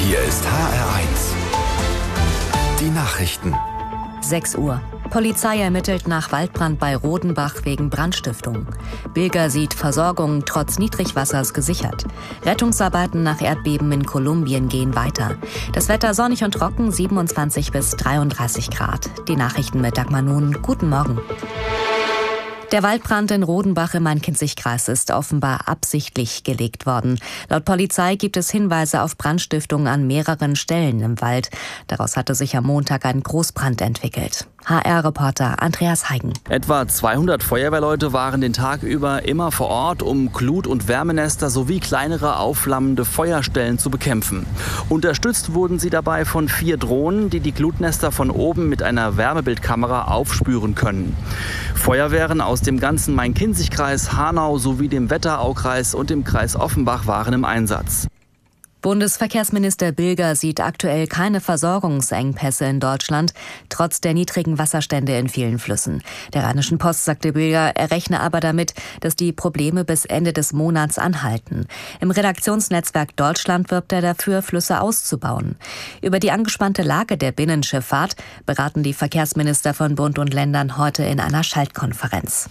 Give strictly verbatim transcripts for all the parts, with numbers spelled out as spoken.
Hier ist H R eins. Die Nachrichten. sechs Uhr. Polizei ermittelt nach Waldbrand bei Rodenbach wegen Brandstiftung. Bilger sieht Versorgung trotz Niedrigwassers gesichert. Rettungsarbeiten nach Erdbeben in Kolumbien gehen weiter. Das Wetter sonnig und trocken, siebenundzwanzig bis dreiunddreißig Grad. Die Nachrichten mit Dagmar Nun. Guten Morgen. Der Waldbrand in Rodenbach im Main-Kinzig-Kreis ist offenbar absichtlich gelegt worden. Laut Polizei gibt es Hinweise auf Brandstiftung an mehreren Stellen im Wald. Daraus hatte sich am Montag ein Großbrand entwickelt. H R-Reporter Andreas Heigen. Etwa zweihundert Feuerwehrleute waren den Tag über immer vor Ort, um Glut- und Wärmenester sowie kleinere aufflammende Feuerstellen zu bekämpfen. Unterstützt wurden sie dabei von vier Drohnen, die die Glutnester von oben mit einer Wärmebildkamera aufspüren können. Feuerwehren aus dem ganzen Main-Kinzig-Kreis, Hanau sowie dem Wetteraukreis und dem Kreis Offenbach waren im Einsatz. Bundesverkehrsminister Bilger sieht aktuell keine Versorgungsengpässe in Deutschland, trotz der niedrigen Wasserstände in vielen Flüssen. Der Rheinischen Post sagte Bilger, er rechne aber damit, dass die Probleme bis Ende des Monats anhalten. Im Redaktionsnetzwerk Deutschland wirbt er dafür, Flüsse auszubauen. Über die angespannte Lage der Binnenschifffahrt beraten die Verkehrsminister von Bund und Ländern heute in einer Schaltkonferenz.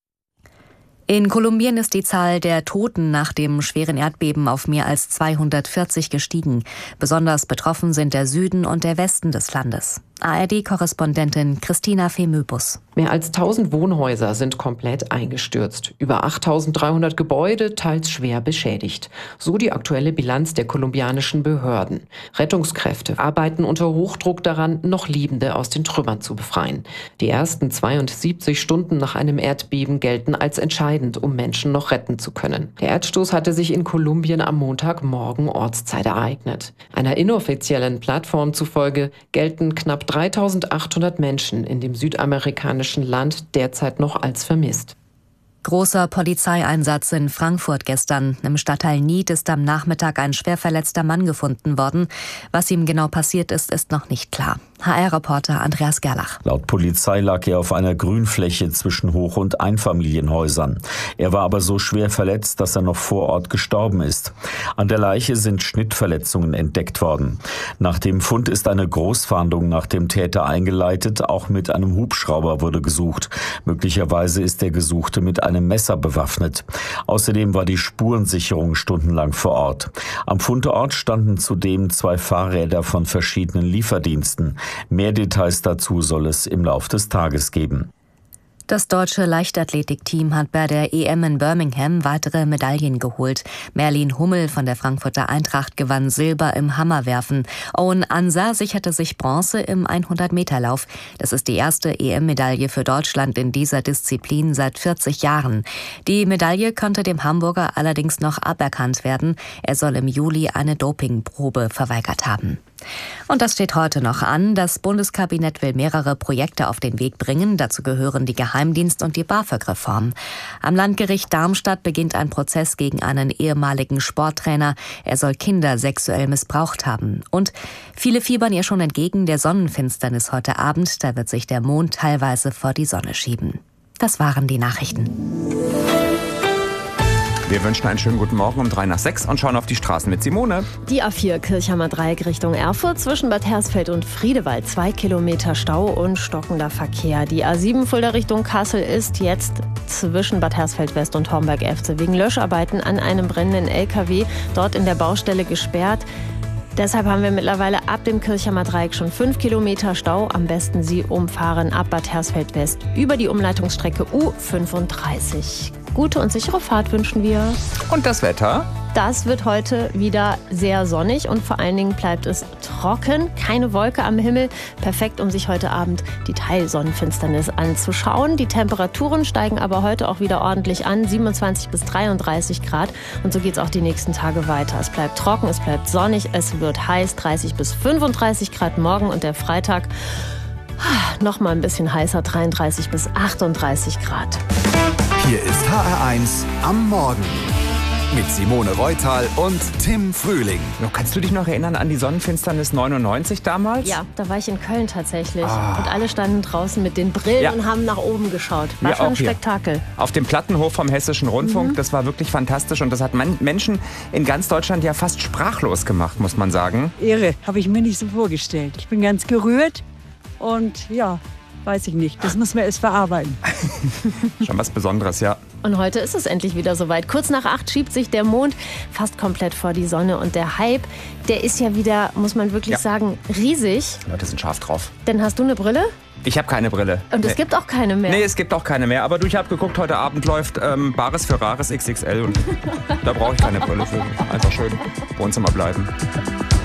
In Kolumbien ist die Zahl der Toten nach dem schweren Erdbeben auf mehr als zweihundertvierzig gestiegen. Besonders betroffen sind der Süden und der Westen des Landes. A R D-Korrespondentin Christina Femöbus. Mehr als tausend Wohnhäuser sind komplett eingestürzt. Über achttausenddreihundert Gebäude, teils schwer beschädigt. So die aktuelle Bilanz der kolumbianischen Behörden. Rettungskräfte arbeiten unter Hochdruck daran, noch Lebende aus den Trümmern zu befreien. Die ersten zweiundsiebzig Stunden nach einem Erdbeben gelten als entscheidend, um Menschen noch retten zu können. Der Erdstoß hatte sich in Kolumbien am Montagmorgen Ortszeit ereignet. Einer inoffiziellen Plattform zufolge gelten knapp dreitausendachthundert Menschen in dem südamerikanischen Land derzeit noch als vermisst. Großer Polizeieinsatz in Frankfurt gestern. Im Stadtteil Nied ist am Nachmittag ein schwer verletzter Mann gefunden worden. Was ihm genau passiert ist, ist noch nicht klar. H R-Reporter Andreas Gerlach. Laut Polizei lag er auf einer Grünfläche zwischen Hoch- und Einfamilienhäusern. Er war aber so schwer verletzt, dass er noch vor Ort gestorben ist. An der Leiche sind Schnittverletzungen entdeckt worden. Nach dem Fund ist eine Großfahndung nach dem Täter eingeleitet. Auch mit einem Hubschrauber wurde gesucht. Möglicherweise ist der Gesuchte mit einem Messer bewaffnet. Außerdem war die Spurensicherung stundenlang vor Ort. Am Fundort standen zudem zwei Fahrräder von verschiedenen Lieferdiensten. Mehr Details dazu soll es im Lauf des Tages geben. Das deutsche Leichtathletikteam hat bei der E M in Birmingham weitere Medaillen geholt. Merlin Hummel von der Frankfurter Eintracht gewann Silber im Hammerwerfen. Owen Ansah sicherte sich Bronze im hundert-Meter-Lauf. Das ist die erste E M-Medaille für Deutschland in dieser Disziplin seit vierzig Jahren. Die Medaille konnte dem Hamburger allerdings noch aberkannt werden. Er soll im Juli eine Dopingprobe verweigert haben. Und das steht heute noch an. Das Bundeskabinett will mehrere Projekte auf den Weg bringen. Dazu gehören die Geheimdienst- und die BAföG-Reform. Am Landgericht Darmstadt beginnt ein Prozess gegen einen ehemaligen Sporttrainer. Er soll Kinder sexuell missbraucht haben. Und viele fiebern ihr schon entgegen der Sonnenfinsternis heute Abend. Da wird sich der Mond teilweise vor die Sonne schieben. Das waren die Nachrichten. Wir wünschen einen schönen guten Morgen um drei nach sechs und schauen auf die Straßen mit Simone. Die A vier Kirchheimer Dreieck Richtung Erfurt zwischen Bad Hersfeld und Friedewald. Zwei Kilometer Stau und stockender Verkehr. Die A sieben Fulda Richtung Kassel ist jetzt zwischen Bad Hersfeld West und Homberg-Efze wegen Löscharbeiten an einem brennenden L K W dort in der Baustelle gesperrt. Deshalb haben wir mittlerweile ab dem Kirchheimer Dreieck schon fünf Kilometer Stau. Am besten Sie umfahren ab Bad Hersfeld West über die Umleitungsstrecke U fünfunddreißig. Gute und sichere Fahrt wünschen wir. Und das Wetter? Das wird heute wieder sehr sonnig und vor allen Dingen bleibt es trocken. Keine Wolke am Himmel. Perfekt, um sich heute Abend die Teilsonnenfinsternis anzuschauen. Die Temperaturen steigen aber heute auch wieder ordentlich an. siebenundzwanzig bis dreiunddreißig Grad. Und so geht es auch die nächsten Tage weiter. Es bleibt trocken, es bleibt sonnig, es wird heiß. dreißig bis fünfunddreißig Grad morgen und der Freitag noch mal ein bisschen heißer. dreiunddreißig bis achtunddreißig Grad. Hier ist H R eins am Morgen. Mit Simone Reutal und Tim Frühling. No, kannst du dich noch erinnern an die Sonnenfinsternis neunundneunzig damals? Ja, da war ich in Köln tatsächlich. Ah. Und alle standen draußen mit den Brillen Ja. und haben nach oben geschaut. War Ja, schon ein auch hier. Spektakel. Auf dem Plattenhof vom Hessischen Rundfunk. Mhm. Das war wirklich fantastisch und das hat man Menschen in ganz Deutschland ja fast sprachlos gemacht, muss man sagen. Irre, habe ich mir nicht so vorgestellt. Ich bin ganz gerührt und ja, weiß ich nicht. Das muss man erst verarbeiten. Schon was Besonderes, ja. Und heute ist es endlich wieder soweit. Kurz nach acht schiebt sich der Mond fast komplett vor die Sonne. Und der Hype, der ist ja wieder, muss man wirklich Ja. sagen, riesig. Die Leute sind scharf drauf. Denn hast du eine Brille? Ich habe keine Brille. Und es nee. gibt auch keine mehr. Nee, es gibt auch keine mehr. Aber du, ich habe geguckt, heute Abend läuft ähm, Bares für Rares X X L. Und da brauche ich keine Brille für. Einfach schön Wohnzimmer bleiben.